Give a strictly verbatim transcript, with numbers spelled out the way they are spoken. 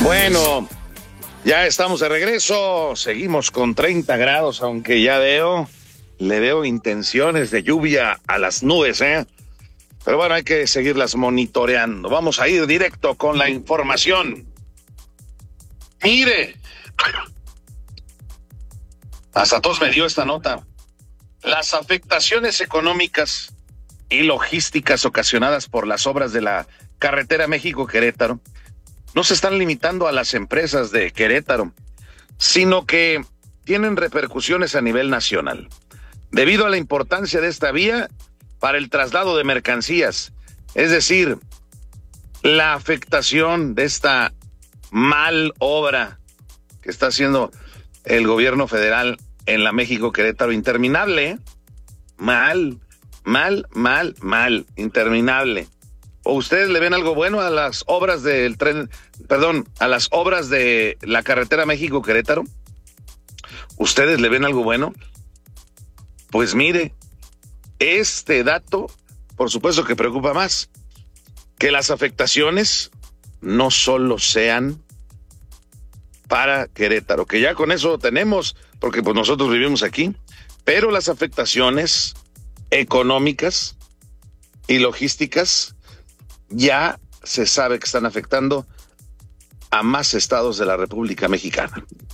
Bueno, ya estamos de regreso, seguimos con treinta grados, aunque ya veo, le veo intenciones de lluvia a las nubes, ¿eh? Pero bueno, hay que seguirlas monitoreando. Vamos a ir directo con la información. Mire, hasta tos me dio esta nota. Las afectaciones económicas y logísticas ocasionadas por las obras de la carretera México-Querétaro no se están limitando a las empresas de Querétaro, sino que tienen repercusiones a nivel nacional. Debido a la importancia de esta vía para el traslado de mercancías, es decir, la afectación de esta mal obra que está haciendo el gobierno federal en la México-Querétaro, interminable, ¿eh? mal, mal, mal, mal, interminable. ¿O ustedes le ven algo bueno a las obras del tren, perdón, a las obras de la carretera México-Querétaro? ¿Ustedes le ven algo bueno? Pues mire, este dato, por supuesto que preocupa más, que las afectaciones no solo sean para Querétaro, que ya con eso tenemos, porque pues nosotros vivimos aquí, pero las afectaciones económicas y logísticas ya se sabe que están afectando a más estados de la República Mexicana.